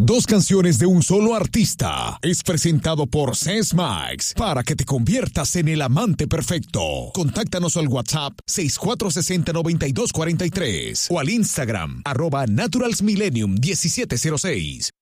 Dos canciones de un solo artista. Es presentado por Ses Max para que te conviertas en el amante perfecto. Contáctanos al WhatsApp 6460-9243 o al Instagram @naturalsmillennium1706.